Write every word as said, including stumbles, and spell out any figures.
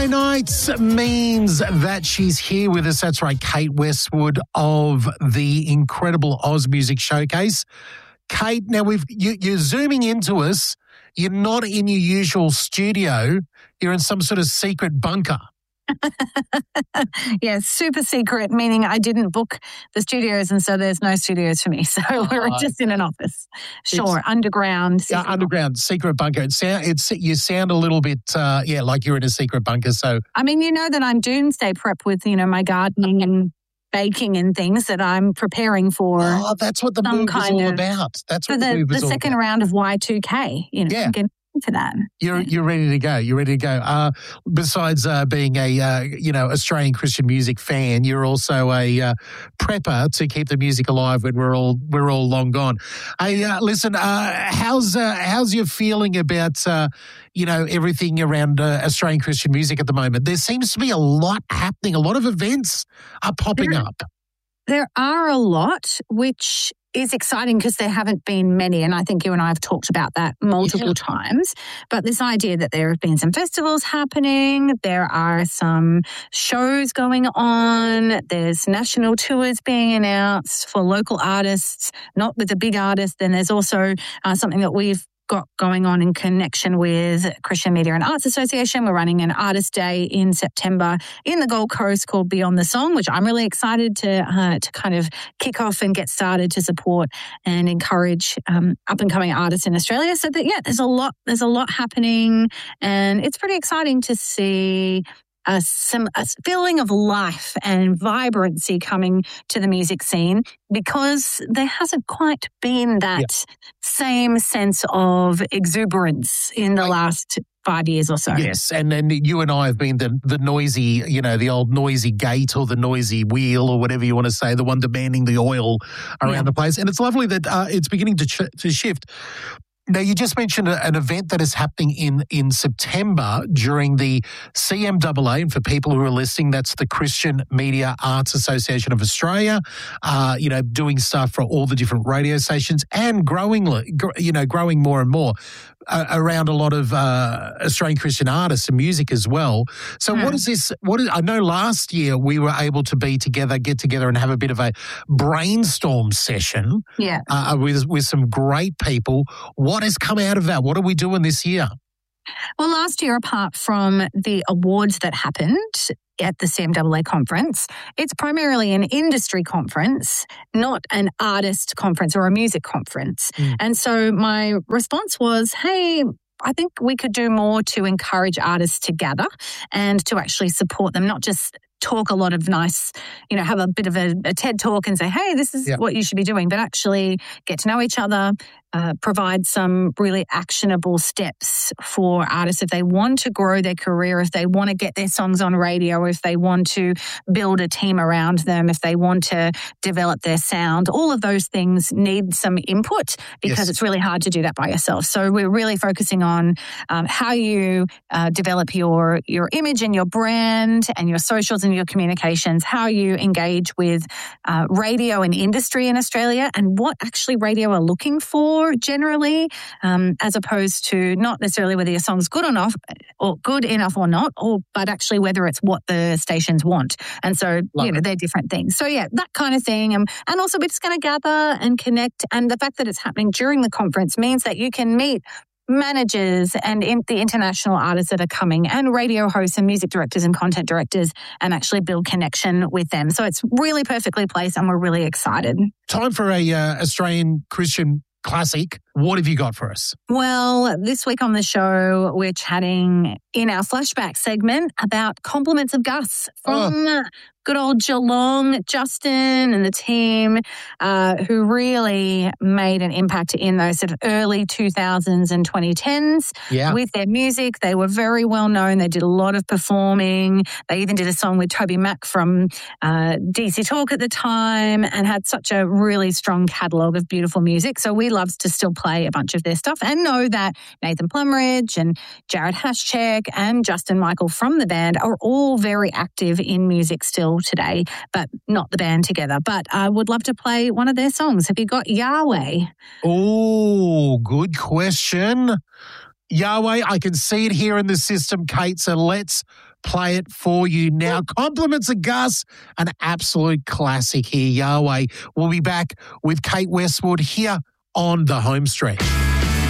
Friday nights means that she's here with us. That's right, Kate Westwood of the incredible Oz Music Showcase. Kate, now we've you, you're zooming into us. You're not in your usual studio. You're in some sort of secret bunker. Yeah, super secret, meaning I didn't book the studios, and so there's no studios for me. So we're Oh, just in an office. Sure, underground. Yeah, underground, secret bunker. It sound, it's, you sound a little bit, uh, yeah, like you're in a secret bunker. So I mean, you know that I'm doomsday prep with, you know, my gardening and baking and things that I'm preparing for. Oh, that's what the some move is kind all of- about. That's For what the, the, move the is all second about. round of Y two K, you know, Yeah. get for that. You're you're ready to go. You're ready to go. Uh, besides uh, being a uh, you know Australian Christian music fan, you're also a uh, prepper to keep the music alive when we're all we're all long gone. Hey, uh, listen, uh, how's uh, how's your feeling about uh, you know everything around uh, Australian Christian music at the moment? There seems to be a lot happening. A lot of events are popping There- up. There are a lot, which is exciting because there haven't been many. And I think you and I have talked about that multiple Yeah. times. But this idea that there have been some festivals happening, there are some shows going on, there's national tours being announced for local artists, not with the big artists. Then there's also uh, something that we've got going on in connection with Christian Media and Arts Association. We're running an artist day in September in the Gold Coast called Beyond the Song, which I'm really excited to uh, to kind of kick off and get started to support and encourage um, up and coming artists in Australia. So that yeah, there's a lot there's a lot happening, and it's pretty exciting to see a, some, a feeling of life and vibrancy coming to the music scene, because there hasn't quite been that same sense of exuberance in the Right. last five years or so. Yes, and then you and I have been the the noisy, you know, the old noisy gate or the noisy wheel or whatever you want to say, the one demanding the oil around Yeah. the place. And it's lovely that uh, it's beginning to ch- to shift. Now, you just mentioned a, an event that is happening in, in September during the C M A A, and for people who are listening, that's the Christian Media Arts Association of Australia, uh, you know, doing stuff for all the different radio stations and growing, gr- you know, growing more and more uh, around a lot of uh, Australian Christian artists and music as well. So Hmm. what is this, what is, I know last year we were able to be together, get together and have a bit of a brainstorm session Yeah. uh, with with some great people. What has come out of that? What are we doing this year? Well, last year, apart from the awards that happened at the C M A A conference, it's primarily an industry conference, not an artist conference or a music conference. Mm. And so my response was, hey, I think we could do more to encourage artists to gather and to actually support them, not just talk a lot of nice, you know, have a bit of a, a TED talk and say, hey, this is Yeah. what you should be doing, but actually get to know each other, uh, provide some really actionable steps for artists if they want to grow their career, if they want to get their songs on radio, if they want to build a team around them, if they want to develop their sound. All of those things need some input because Yes. it's really hard to do that by yourself. So we're really focusing on um, how you uh, develop your your image and your brand and your socials and your communications, how you engage with uh, radio and industry in Australia, and what actually radio are looking for generally, um, as opposed to not necessarily whether your song's good enough or good enough or not, or but actually whether it's what the stations want. And so, Love you know, it. they're different things. So yeah, that kind of thing. Um, and also we're just going to gather and connect. And the fact that it's happening during the conference means that you can meet managers and in the international artists that are coming and radio hosts and music directors and content directors and actually build connection with them. So it's really perfectly placed and we're really excited. Time for a uh, Australian Christian classic. What have you got for us? Well, this week on the show, we're chatting in our flashback segment about Compliments of Gus from good old Geelong, Justin and the team, uh, who really made an impact in those sort of early two thousands and twenty tens Yeah. with their music. They were very well known. They did a lot of performing. They even did a song with Toby Mac from uh, D C Talk at the time and had such a really strong catalogue of beautiful music. So we love to still play a bunch of their stuff and know that Nathan Plumridge and Jared Hashcheck and Justin Michael from the band are all very active in music still today, but not the band together. But I would love to play one of their songs. Have you got Yahweh? Oh, good question. Yahweh, I can see it here in the system, Kate. So let's play it for you now. Compliments of Gus, an absolute classic here, Yahweh. We'll be back with Kate Westwood here on The Home Stretch.